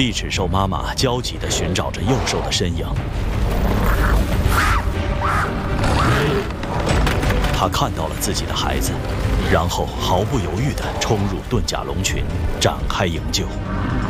利齿兽妈妈焦急地寻找着幼兽的身影。她看到了自己的孩子，然后毫不犹豫地冲入盾甲龙群，展开营救。